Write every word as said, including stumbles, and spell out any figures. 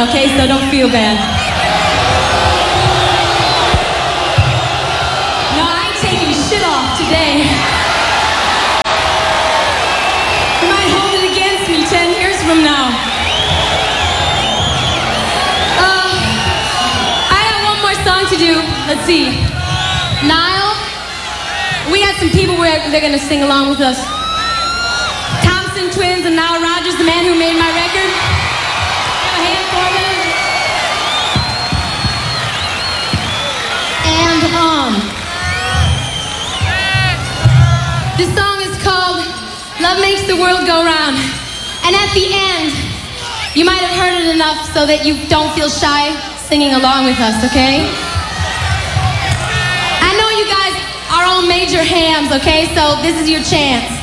okay? So don't feel bad. No, I ain't taking shit off today. You might hold it against me ten years from now. Uh, I have one more song to do. Let's see. Nile, we got some people where they're gonna sing along with us. Thompson Twins and Nile Rodgers, the man who made my record. Have a hand for them. And um, this song is called "Love Makes the World Go Round." And at the end, you might have heard it enough so that you don't feel shy singing along with us, okay? I know you guys are all major hams, okay? So this is your chance.